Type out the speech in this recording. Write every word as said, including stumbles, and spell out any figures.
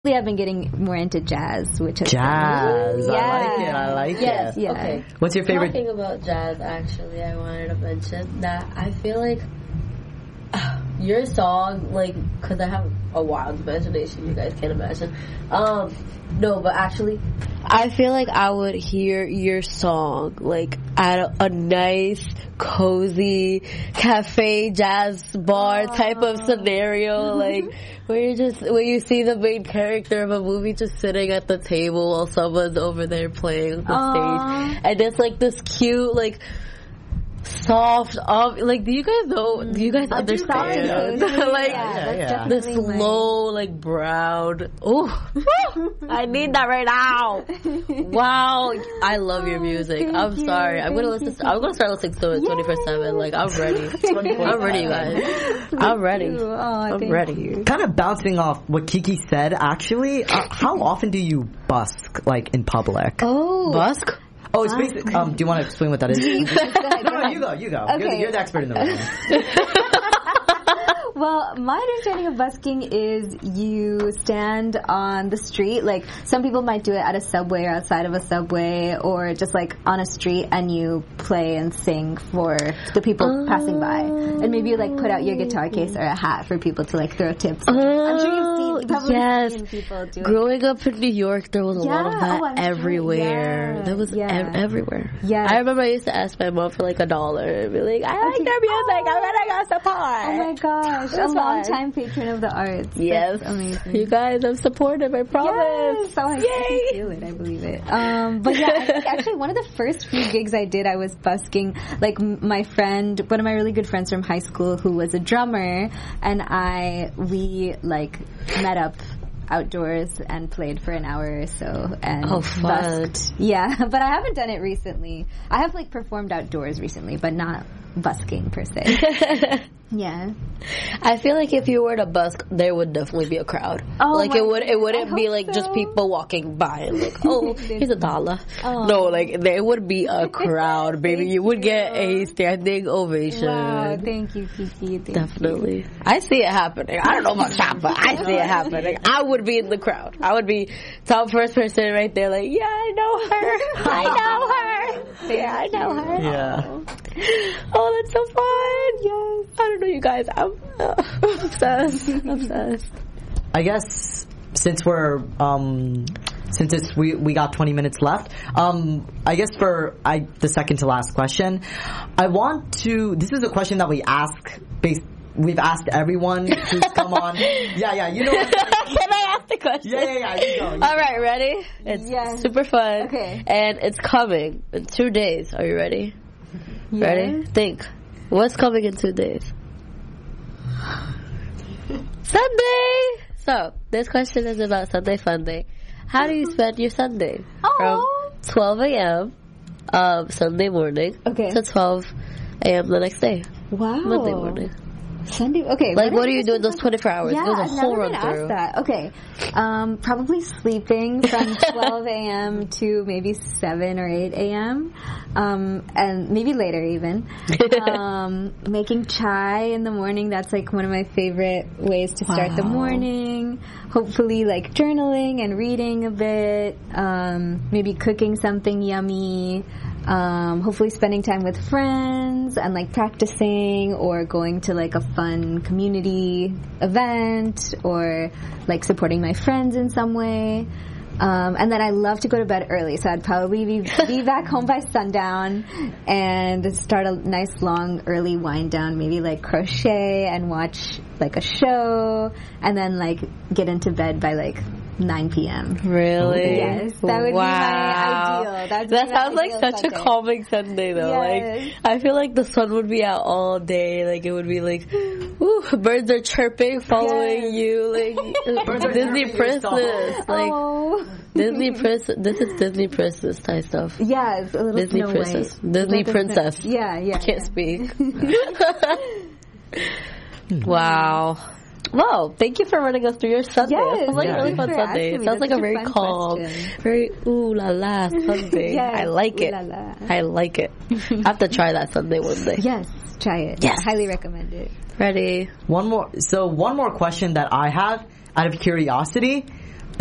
I've been getting more into jazz, which is jazz. Yeah. I like it. I like yes, it. Yeah. Okay. What's your favorite? Talking about jazz, actually, I wanted to mention that I feel like uh, your song, like, because I have a wild imagination, you guys can't imagine. Um, no, but actually, I feel like I would hear your song, like, at a, a nice, cozy cafe jazz bar Aww. type of scenario, like, where you just, where you see the main character of a movie just sitting at the table while someone's over there playing the Aww. stage. And it's like this cute, like, soft, um, like, do you guys know, do you guys I do understand? soft cozy. like, Yeah, yeah, yeah. this definitely slow, like, brown, oh, I need that right now. Wow, I love your music. Thank I'm you. sorry. I'm gonna Thank listen. you. I'm gonna start listening to it twenty-four seven. Like, I'm ready. I'm ready, you guys. I'm ready. you. Oh, I'm thank ready. you. Kind of bouncing off what Kiki said, actually, uh, how often do you busk, like, in public? Oh. Busk? Oh, it's basically, um, do you want to explain what that is? no, no, you go, you go. Okay. You're, the, you're the expert in the room. Well, my understanding of busking is you stand on the street. Like, some people might do it at a subway or outside of a subway or just, like, on a street, and you play and sing for the people Oh. passing by. And maybe you, like, put out your guitar case or a hat for people to, like, throw tips. I'm sure you've seen, you've probably yes. seen people do it. Growing up in New York, there was a lot of Yeah, that oh, I'm sure. everywhere. Yeah, There was yeah. ev- everywhere. Yeah. I remember I used to ask my mom for like a dollar and be like, I like Okay. their music. I'm gonna go support. Oh my gosh, a That's long fun. time patron of the arts. Yes. That's amazing. You guys, I'm supportive, I promise. Yes, so I, I Yay. can feel it. I believe it. Um, but yeah, I think actually one of the first few gigs I did, I was busking. Like m- my friend, one of my really good friends from high school, who was a drummer, and I, we like met up outdoors and played for an hour or so and Oh, fun. busked. Yeah, but I haven't done it recently. I have like performed outdoors recently, but not busking per se. Yeah. I feel like if you were to busk, there would definitely be a crowd. Oh like my it would, it goodness, wouldn't I be hope like just so. people walking by and like, oh, here's a dollar. Oh. No, like there would be a crowd, baby. Thank You would get you. a standing ovation. Wow, thank you, Kiki. Thank Definitely. I see it happening. I don't know about Shop, but I see it happening. I would be in the crowd. I would be top first person right there like, yeah, I know her. I know her. Yeah, I know her. Yeah. Oh, that's so fun. Yes. I don't know, you guys. I'm uh, obsessed. Obsessed. I guess since we're um since it's we we got twenty minutes left, um I guess for I the second to last question, I want to this is a question that we ask based we've asked everyone who's come on. Yeah, yeah, you know what? Can I ask the question? Yeah, yeah, yeah, you go. You All right, ready? It's Yes. super fun. Okay. And it's coming in two days. Are you ready? you. Ready? Yes. Think. What's coming in two days? Sunday! So, this question is about Sunday Funday. How do you spend your Sunday? Oh. From twelve a.m. Um, Sunday morning Okay. to twelve a.m. the next day. Wow. Monday morning. Sunday. Okay. Like, is what do you this do in those one? twenty-four hours? Yeah, There's a I've whole never run been through. asked that. Okay. Um, probably sleeping from twelve a.m. to maybe seven or eight a.m. Um, and maybe later even. Um, making chai in the morning. That's like one of my favorite ways to start the Wow. morning. Hopefully like journaling and reading a bit. Um, maybe cooking something yummy. Um, hopefully spending time with friends and like practicing or going to like a fun community event or like supporting my friends in some way. Um, and then I love to go to bed early, so I'd probably be, be back home by sundown and start a nice long early wind down, maybe like crochet and watch like a show and then like get into bed by like nine p.m. Really? Yes, that would wow. be my ideal. That'd that be my sounds like ideal such Sunday. a calming Sunday, though. Yes. Like, I feel like the sun would be out all day. Like, it would be like, ooh, birds are chirping, following Yes. you. Like, Birds are Disney chirping princess. yourself. Like, Oh. Disney princess. This is Disney princess type stuff. Yeah, it's a little Disney Snow princess. White. Disney Like a- princess. Yeah, yeah. Can't yeah. speak. Wow. Wow, thank you for running us through your Sunday. Yes, it sounds like yeah. a really fun Thank you for Sunday. asking It me. sounds like That's a such a very fun calm, question. very ooh la la Sunday. Yes, I like ooh it. la la. I like it. I have to try that Sunday one day. Yes, try it. Yes. Highly recommend it. Ready? One more. So one more question that I have, out of curiosity,